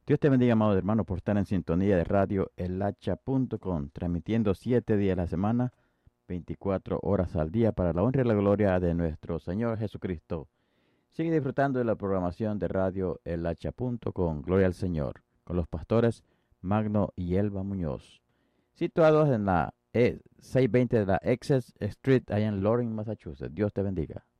Dios te bendiga, amados hermanos, por estar en sintonía de radio elhacha.com, transmitiendo 7 días a la semana, 24 horas al día, para la honra y la gloria de nuestro Señor Jesucristo. Sigue disfrutando de la programación de radio elhacha.com, gloria al Señor, con los pastores Magno y Elba Muñoz, situados en la 620 de la Essex Street, allá en Lawrence, Massachusetts. Dios te bendiga.